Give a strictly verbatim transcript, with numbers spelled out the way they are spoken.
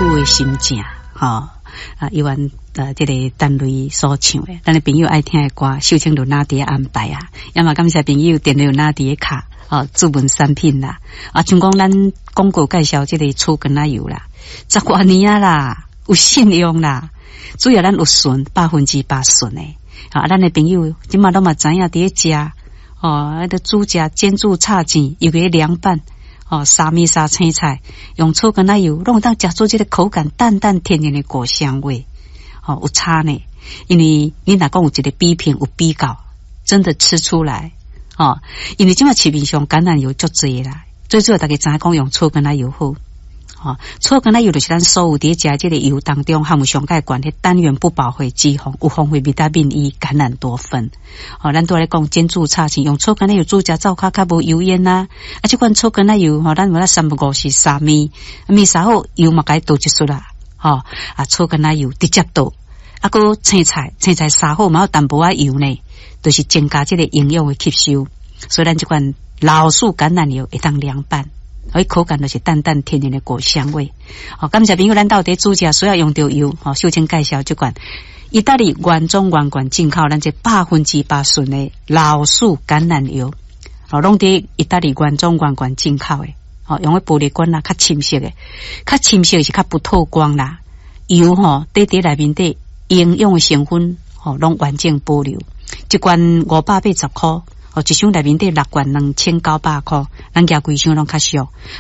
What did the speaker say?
妇的心情，吼、哦、啊，由阮呃这个单位所唱的，咱的朋友爱听的歌，秀清就哪伫安排啊，也嘛感谢朋友电话哪伫卡哦，主文产品啦，啊，像讲咱广告介绍这个醋根仔油啦，十多年啊啦，有信用啦，主要咱有顺，百分之百顺的，啊，咱的朋友即马都嘛知影伫咧食。哦，那个煮食煎煮炒煎，尤其凉拌哦，沙米沙青菜，用醋跟奶油，弄当食出这个口感淡淡天然的果香味，哦，有差呢。因为你若讲有一个比拼有比较，真的吃出来哦。因为即马市面上橄榄油足济啦，最主要大家知影讲用醋跟奶油好。哦，醋跟奶油就是咱所有伫食这个油当中含有上介悬迄单元不饱和脂肪，有丰富维他命 E、橄榄多酚。哦，咱都来讲煎煮炒青，用醋跟奶油煮食灶骹较无油烟呐。啊，即款醋跟奶油，吼、哦，咱有咱三不五时三米，米三好油嘛该倒一束啦。吼、哦，啊，醋跟奶油直接倒，啊，个青菜青菜三好嘛有淡薄仔油呢，就是增加这个营养的吸收。所以咱即款老树橄榄油会当凉拌。而口感就是淡淡天然的果香味。好、哦，感谢朋友咱到底煮食需要用到油，好、哦，秀清介绍这款意大利原装原罐进口，咱这百分之百纯的老树橄榄油，哦，拢伫意大利原装原罐进口的，哦，用个玻璃罐啦，较深色的，较深色是较不透光啦，油吼伫伫内面底营养的成分，哦，拢完整保留，一罐五百八十块。哦，一箱内面底六罐两千九百块，咱家规箱拢较俗。